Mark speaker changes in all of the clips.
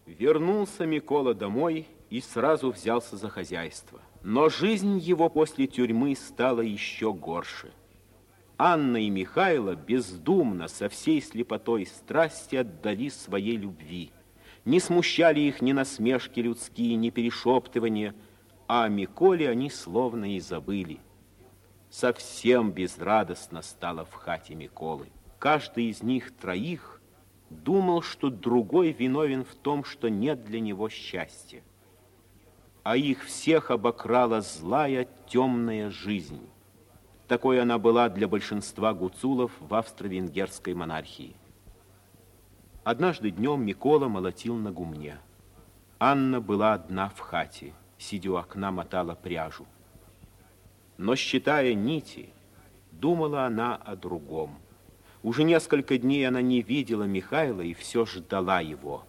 Speaker 1: Вернулся Микола домой и сразу взялся за хозяйство. Но жизнь его после тюрьмы стала еще горше. Анна и Михайло бездумно, со всей слепотой страсти отдали своей любви. Не смущали их ни насмешки людские, ни перешептывания, а о Миколе они словно и забыли. Совсем безрадостно стало в хате Миколы. Каждый из них троих думал, что другой виновен в том, что нет для него счастья. А их всех обокрала злая, темная жизнь. Такой она была для большинства гуцулов в австро-венгерской монархии. Однажды днем Микола молотил на гумне. Анна была одна в хате, сидя у окна, мотала пряжу. Но, считая нити, думала она о другом. Уже несколько дней она не видела Михайла и все ждала его.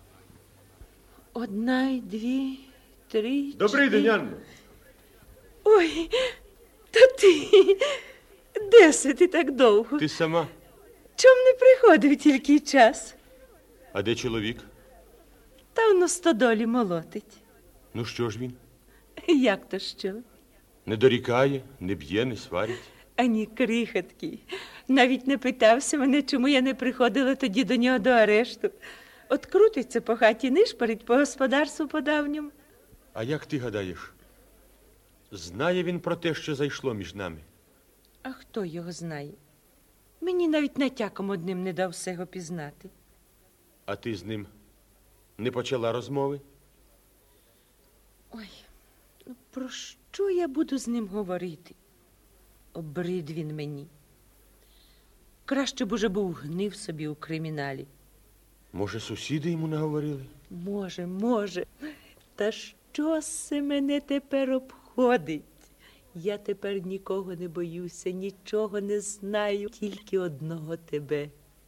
Speaker 2: Одна, дві, три,
Speaker 3: Добрий день, Анно.
Speaker 2: Ой, то ти. Де си ти так довго?
Speaker 3: Ти сама?
Speaker 2: Чом не приходив тільки час?
Speaker 3: А де чоловік?
Speaker 2: Та воно стодолі молотить.
Speaker 3: Ну що ж він?
Speaker 2: Як то що?
Speaker 3: Не дорікає, не б'є, не сварить?
Speaker 2: Ані крихотки. Навіть не питався мене, чому я не приходила тоді до нього до арешту. От крутиться по хаті, нишпорить по господарству по-давньому.
Speaker 3: А як ти гадаєш? Знає він про те, що зайшло між нами?
Speaker 2: А хто його знає? Мені навіть натяком одним не дав всього пізнати.
Speaker 3: А ти з ним не почала розмови?
Speaker 2: Ой, ну про що я буду з ним говорити? Обрид він мені. Краще б уже був гнив собі у криміналі.
Speaker 3: Може, сусіди йому наговорили?
Speaker 2: Може. Та що се мене тепер обходить? Я тепер нікого не боюся, нічого не знаю, тільки одного тебе.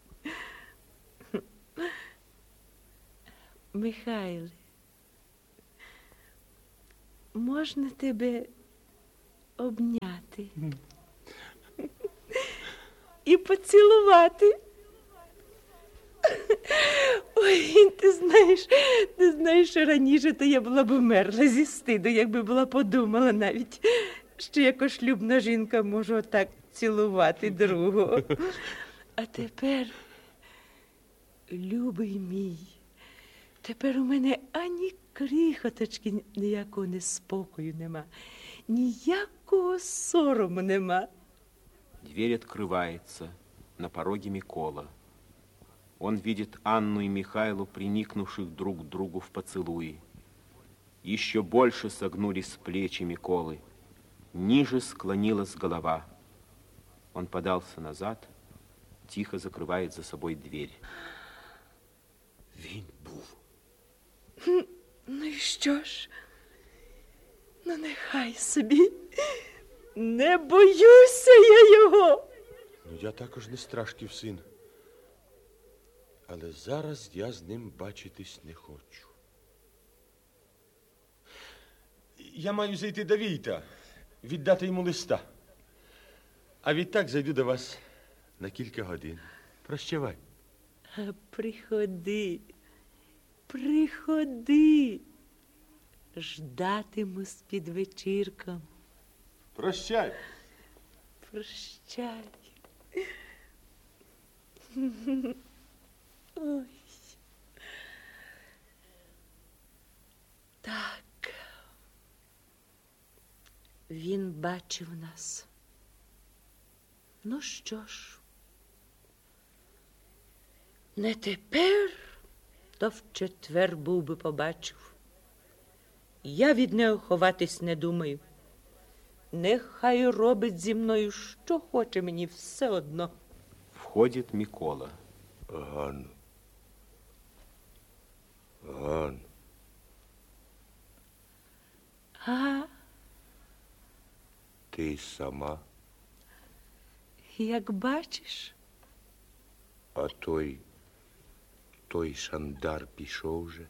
Speaker 2: Михайле, можна тебе обняти і поцілувати? Ой, ти знаєш, що раніше то я була б умерла зі стиду, якби була подумала навіть, що як шлюбна жінка можу отак цілувати другого. А тепер, любий мій, тепер у мене ані крихоточки ніякого неспокою нема, ніякого сорому нема.
Speaker 1: Дверь открывается, на пороге Микола. Он видит Анну и Михайлу, приникнувших друг к другу в поцелуи. Еще больше согнулись плечи Миколы, ниже склонилась голова. Он подался назад, тихо закрывает за собой дверь.
Speaker 3: Він був.
Speaker 2: Ну і що ж? Ну нехай собі. Не боюся я його.
Speaker 3: Ну, я також не Страшків син. Але зараз я з ним бачитись не хочу. Я маю зайти до Війта, віддати йому листа. А відтак зайду до вас на кілька годин. Прощавай.
Speaker 2: Приходи. Ждатиму з-під вечірком.
Speaker 3: Прощай.
Speaker 2: Прощай. Ой. Так. Він бачив нас. Ну що ж, не тепер, то в четвер був би побачив. Я від нього ховатись не думаю. Нехай робить зі мною, що хоче, мені все одно.
Speaker 1: Входит Микола.
Speaker 3: Ганно.
Speaker 2: А,
Speaker 3: Ти сама,
Speaker 2: як бачиш,
Speaker 3: а той шандар пішов вже.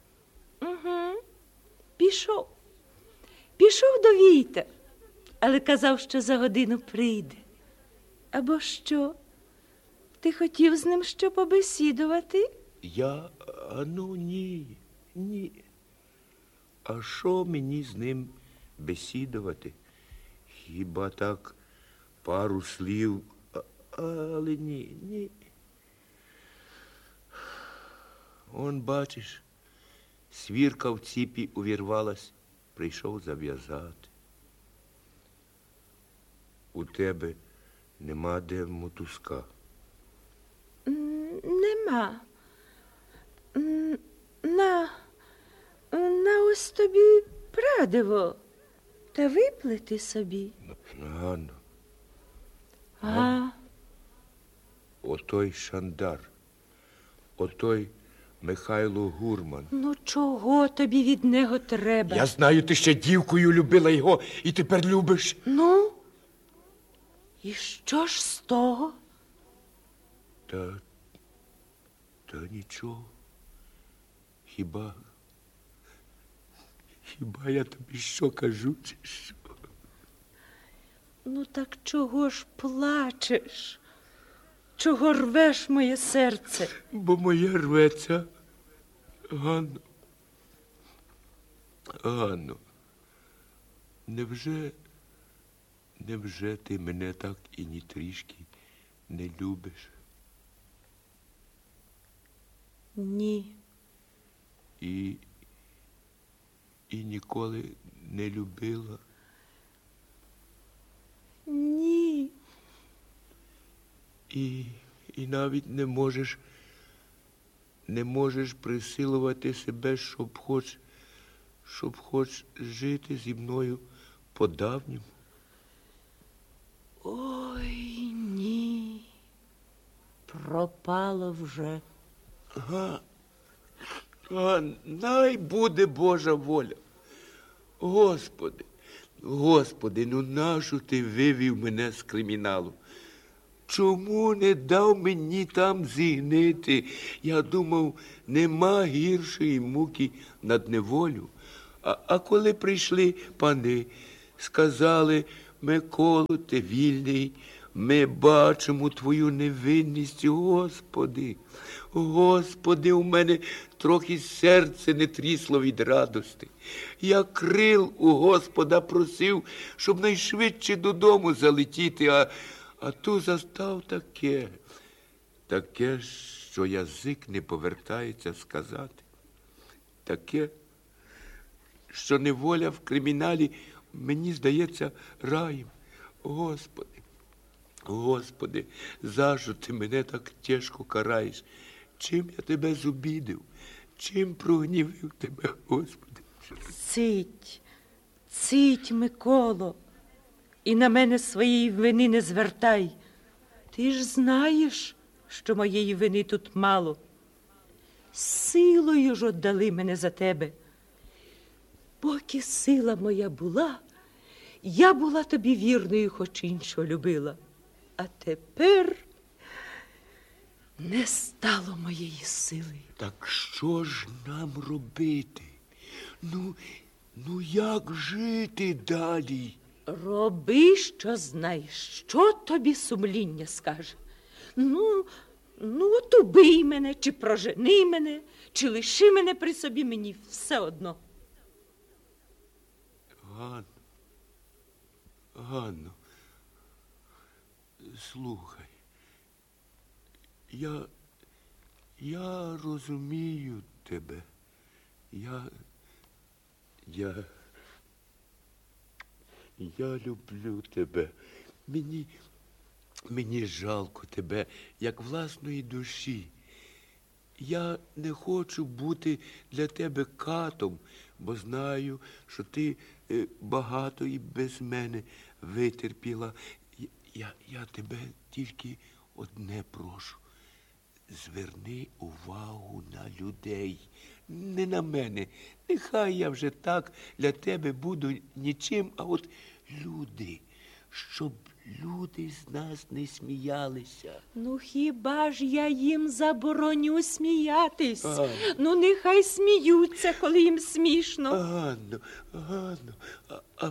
Speaker 2: пішов. Пішов до Війта, але казав, що за годину прийде. Або що? Ти хотів з ним що побесідувати?
Speaker 3: Ну ні.
Speaker 4: Ні. А що мені з ним бесідувати? Хіба так пару слів? Але ні. Он, бачиш, свірка в ціпі увірвалась, прийшов зав'язати. У тебе нема де мотузка?
Speaker 2: Нема. На ось тобі прадиво. Та виплети собі.
Speaker 4: Ганно.
Speaker 2: А?
Speaker 4: Отой Шандар, отой Михайло Гурман.
Speaker 2: Ну, чого тобі від нього треба?
Speaker 4: Я знаю, ти ще дівкою любила його і тепер любиш.
Speaker 2: Ну? І що ж з того?
Speaker 4: Та нічого. Хіба я тобі що кажу, чи що?
Speaker 2: Ну, так чого ж плачеш? Чого рвеш моє серце?
Speaker 4: Бо моє рветься. Ганно, невже ти мене так і ні трішки не любиш?
Speaker 2: Ні.
Speaker 4: І ніколи не любила?
Speaker 2: Ні.
Speaker 4: І навіть не можеш присилувати себе, щоб хоч жити зі мною по-давньому?
Speaker 2: Ой, ні. Пропало вже.
Speaker 4: Най буде Божа воля. Господи, ну нащо ти вивів мене з криміналу? Чому не дав мені там зігнити? Я думав, нема гіршої муки над неволю. А коли прийшли пани, сказали: Миколо, ти вільний, ми бачимо твою невинність. Господи, у мене трохи серце не трісло від радости. Я крил у Господа просив, щоб найшвидше додому залетіти, а ту застав таке, що язик не повертається сказати. Таке, що неволя в криміналі мені здається раєм. Господи, за що ти мене так тяжко караєш? Чим я тебе зобідив? Чим прогнівив тебе, Господи?
Speaker 2: Цить, Миколо, і на мене своєї вини не звертай. Ти ж знаєш, що моєї вини тут мало. Силою ж отдали мене за тебе. Поки сила моя була, я була тобі вірною, хоч іншого любила. А тепер не стало моєї сили.
Speaker 4: Так що ж нам робити? Ну як жити далі?
Speaker 2: Роби, що знаєш, що тобі сумління скаже. От убий мене, чи прожени мене, чи лиши мене при собі, мені все одно.
Speaker 4: Ганно, слухай, я розумію тебе. Я люблю тебе. Мені жалко тебе, як власної душі. Я не хочу бути для тебе катом, бо знаю, що ти багато і без мене витерпіла. Я тебе тільки одне прошу. Зверни увагу на людей, не на мене. Нехай я вже так для тебе буду нічим, а от люди, щоб люди з нас не сміялися.
Speaker 2: Ну, хіба ж я їм забороню сміятись? Нехай сміються, коли їм смішно.
Speaker 4: Ганно, а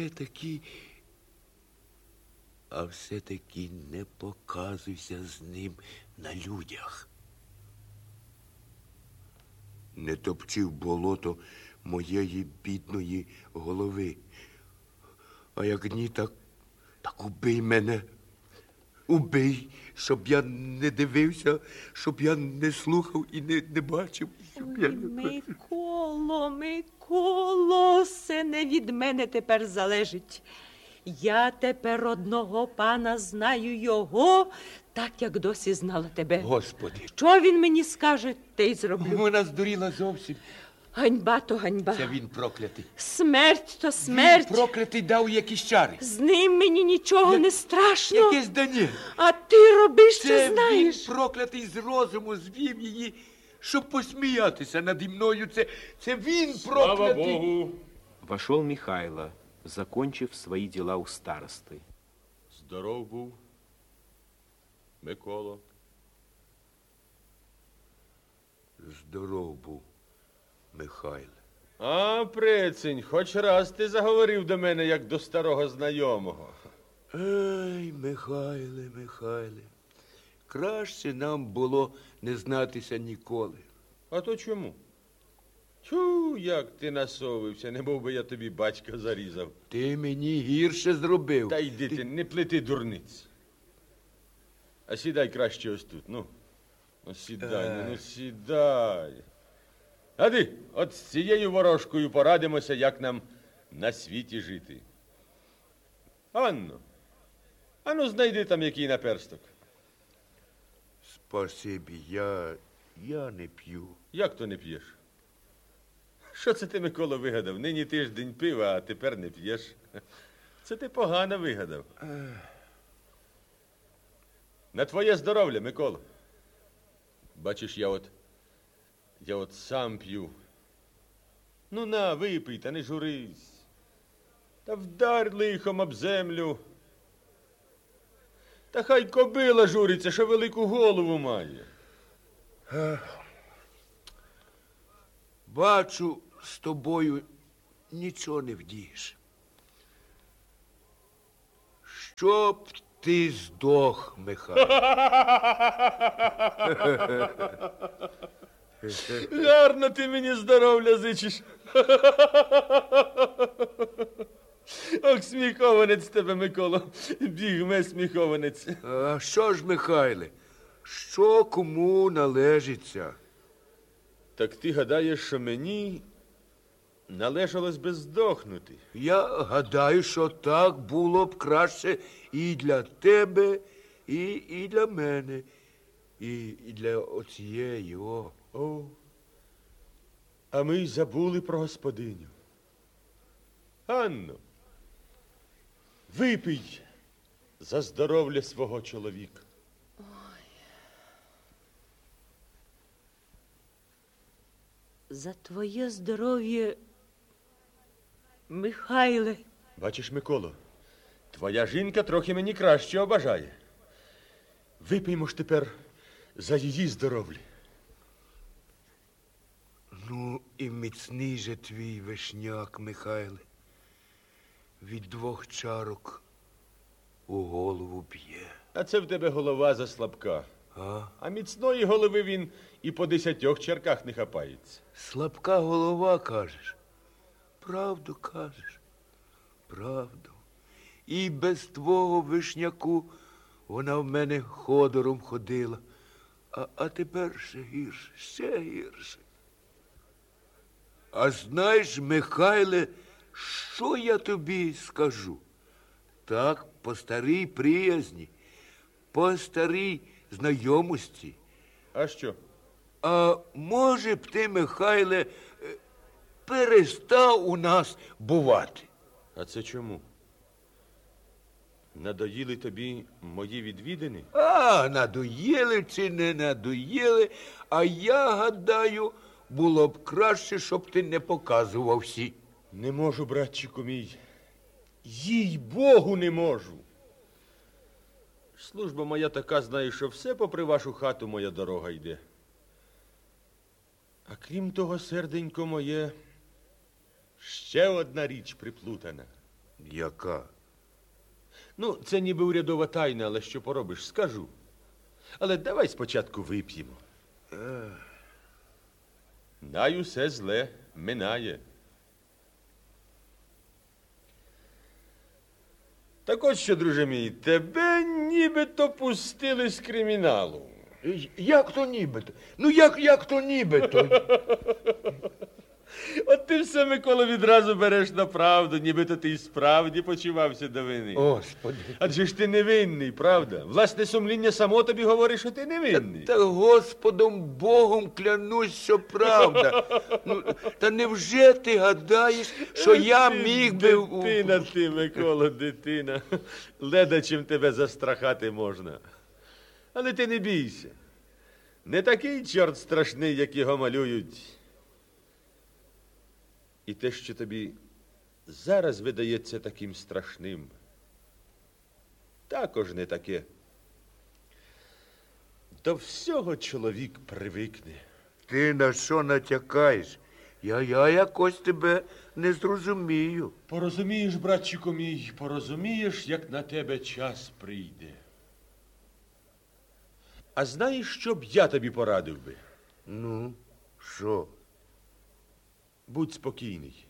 Speaker 4: все-таки не показуйся з ним на людях. не топчи в болото моєї бідної голови. А як ні, так убий мене. Убий, щоб я не дивився, щоб я не слухав і не бачив. Щоб я не...
Speaker 2: Миколо, все не від мене тепер залежить. Я тепер одного пана знаю його, так, як досі знала тебе.
Speaker 4: Господи.
Speaker 2: Що він мені скаже, те й зроблю.
Speaker 4: Вона здуріла зовсім.
Speaker 2: Ганьба то ганьба.
Speaker 4: Це він проклятий.
Speaker 2: Смерть то смерть.
Speaker 4: Він проклятий дав якісь чари.
Speaker 2: З ним мені нічого не страшно.
Speaker 4: Якесь дання.
Speaker 2: А ти роби, що
Speaker 4: Це
Speaker 2: знаєш.
Speaker 4: він проклятий з розуму звів її, щоб посміятися наді мною. Це він проклятий.
Speaker 3: Слава Богу!
Speaker 1: Вошел Михайло, закончив свои дела у старосты.
Speaker 3: Здоров був, Миколо.
Speaker 4: Здоров був, Михайле.
Speaker 3: А, прецень, хоч раз ти заговорив до мене, як до старого знайомого.
Speaker 4: Ей, Михайле, краще нам було не знатися ніколи.
Speaker 3: А то чому? Тю, як ти насовився, не мов би я тобі батька зарізав.
Speaker 4: Ти мені гірше зробив.
Speaker 3: Та йди ти, не плети дурниць. А сідай краще ось тут, ну. Ну, сідай, ну сідай. Гади, от з цією ворожкою порадимося, як нам на світі жити. Анно, ану знайди там який наперсток.
Speaker 4: Спасибі, я не п'ю.
Speaker 3: Як то не п'єш? Що це ти, Микола, вигадав? Нині тиждень пив, а тепер не п'єш. Це ти погано вигадав. На твоє здоров'я, Микола. Бачиш, я от сам п'ю. Ну на, випий, та не журись. Та вдар лихом об землю. Та хай кобила журиться, що велику голову має.
Speaker 4: Бачу, з тобою нічого не вдієш. Щоб ти здох, Михайло.
Speaker 3: Гарно ти мені здоров'я зичиш. Ох, сміхованець тебе, Микола. Бігме сміхованець.
Speaker 4: А що ж, Михайле, що кому належиться?
Speaker 3: Так ти гадаєш, що мені належалось би здохнути?
Speaker 4: Я гадаю, що так було б краще і для тебе, і для мене, і для оцієї, о.
Speaker 3: О, а ми й забули про господиню. Анно, випий за здоров'я свого чоловіка.
Speaker 2: За твоє здоров'я, Михайле.
Speaker 3: Бачиш, Миколо, твоя жінка трохи мені краще обажає. Випиймо ж тепер за її здоров'я.
Speaker 4: Ну, і міцний же твій вишняк, Михайле. Від 2 чарок у голову б'є.
Speaker 3: А це в тебе голова заслабка. А міцної голови він і по 10 чарках не хапається.
Speaker 4: Слабка голова, кажеш. Правду кажеш. Правду. І без твого вишняку вона в мене ходором ходила. А тепер ще гірше, ще гірше. А знаєш, Михайле, що я тобі скажу? Так, по старій приязні, по старій знайомості.
Speaker 3: А що?
Speaker 4: А може б ти, Михайле, перестав у нас бувати?
Speaker 3: А це чому? Надоїли тобі мої відвідини?
Speaker 4: А, надоїли чи не надоїли, а я гадаю, було б краще, щоб ти не показувався.
Speaker 3: Не можу, братчику мій. Їй Богу, не можу. Служба моя така, знаю, що все попри вашу хату моя дорога йде. А крім того, серденько моє, ще одна річ приплутана.
Speaker 4: Яка?
Speaker 3: Ну, це ніби урядова тайна, але що поробиш, скажу. Але давай спочатку вип'ємо. най усе зле минає. Так от що, друже мій, тебе нібито пустили з криміналу.
Speaker 4: Як то нібито? Ну як то нібито?
Speaker 3: От ти все, Микола, відразу береш на правду, нібито ти й справді почувався до вини.
Speaker 4: Господи.
Speaker 3: Адже ж ти невинний, правда? Власне сумління само тобі говорить, що ти невинний.
Speaker 4: Та Господом Богом клянусь, що правда. Ну, та невже ти гадаєш, що я міг би...
Speaker 3: Дитина ти, Микола, дитина. Леда чим тебе застрахати можна. Але ти не бійся. Не такий чорт страшний, як його малюють. І те, що тобі зараз видається таким страшним, також не таке. До всього чоловік привикне.
Speaker 4: Ти на що натякаєш? Я якось тебе не зрозумію.
Speaker 3: Порозумієш, братчику мій, порозумієш, як на тебе час прийде. А знаєш, що б я тобі порадив би?
Speaker 4: Ну, що?
Speaker 3: Будь спокійний.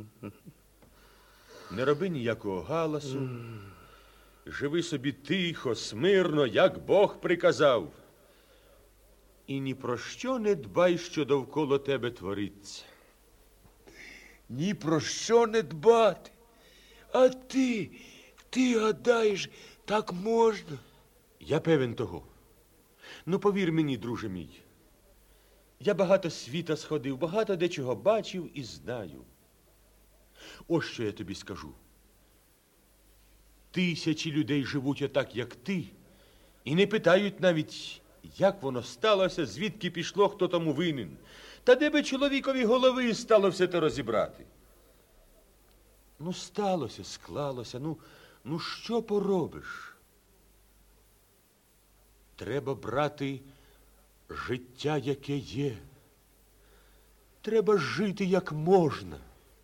Speaker 3: Не роби ніякого галасу. Живи собі тихо, смирно, як Бог приказав. І ні про що не дбай, що довкола тебе твориться.
Speaker 4: Ні про що не дбати. А ти гадаєш, так можна?
Speaker 3: Я певен того. Ну, повір мені, друже мій. Я багато світа сходив, багато дечого бачив і знаю. Ось що я тобі скажу. Тисячі людей живуть отак, як ти, і не питають навіть, як воно сталося, звідки пішло, хто тому винен. Та де би чоловікові голови стало все те розібрати? Ну, сталося, склалося, ну що поробиш? Треба брати життя, яке є. Треба жити, як можна.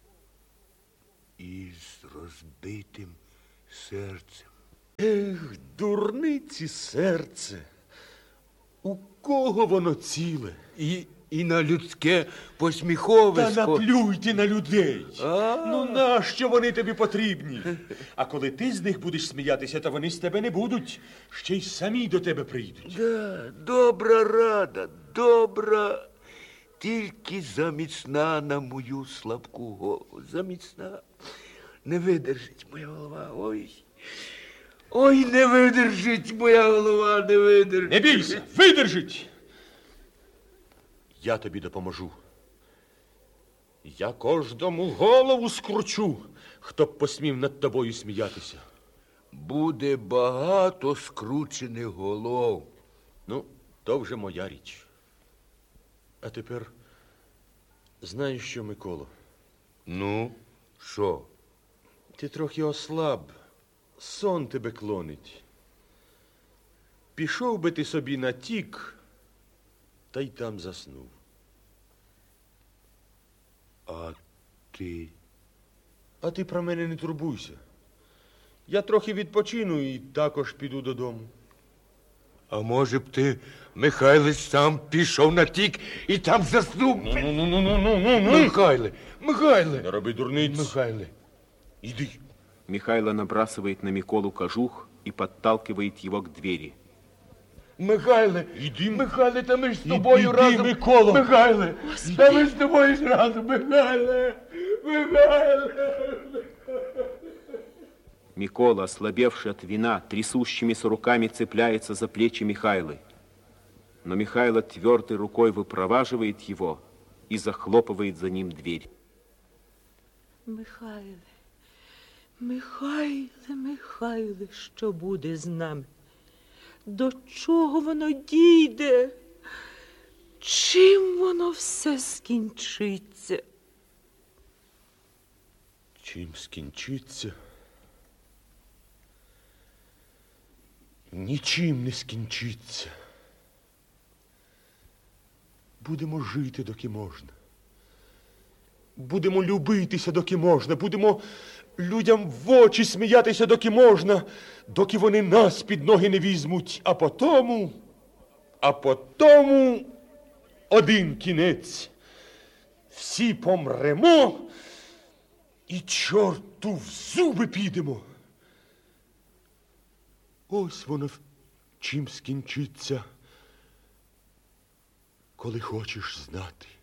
Speaker 4: І з розбитим серцем.
Speaker 3: Ех, дурниці серце. У кого воно ціле?
Speaker 4: І на людське посміховисько.
Speaker 3: Та наплюйте на людей. Ну, нащо вони тобі потрібні? А коли ти з них будеш сміятися, то вони з тебе не будуть. Ще й самі до тебе прийдуть.
Speaker 4: Да, добра рада, добра. Тільки заміцна на мою слабку голову. Заміцна. Не видержить моя голова. Ой, не видержить моя голова, не видержить.
Speaker 3: Не бійся, видержить. Я тобі допоможу. Я кожному голову скручу, хто б посмів над тобою сміятися.
Speaker 4: Буде багато скручених голов.
Speaker 3: Ну, то вже моя річ. А тепер, знаєш що, Миколо?
Speaker 4: Ну, що?
Speaker 3: Ти трохи ослаб, сон тебе клонить. Пішов би ти собі на тік, та й там заснув.
Speaker 4: А ти?
Speaker 3: А ти про мене не турбуйся. Я трохи відпочину і також піду додому.
Speaker 4: А може б ти, Михайлич, сам пішов на тік і там заснув? Михайле.
Speaker 3: Не роби дурниць.
Speaker 4: Михайле.
Speaker 3: Иди.
Speaker 1: Михайло набрасывает на Миколу кожух и подталкивает его к двери.
Speaker 4: Михайле,
Speaker 3: Іди.
Speaker 4: Михайле, та ми ж з тобою
Speaker 3: Іди,
Speaker 4: разом.
Speaker 3: Миколо.
Speaker 4: Михайле, та ми ж з тобою ж разом, Михайле.
Speaker 1: Микола, ослабевший от вина, трясущимися руками цепляется за плечи Михайлы. Но Михайло твердой рукой выпроваживает его и захлопывает за ним дверь.
Speaker 2: Михайле, що буде з нами? До чого воно дійде? Чим воно все скінчиться?
Speaker 3: Чим скінчиться? Нічим не скінчиться. Будемо жити, доки можна. Будемо любитися, доки можна. Будемо людям в очі сміятися, доки можна, доки вони нас під ноги не візьмуть. А потому один кінець. всі помремо і чорту в зуби підемо. Ось воно чим скінчиться, коли хочеш знати.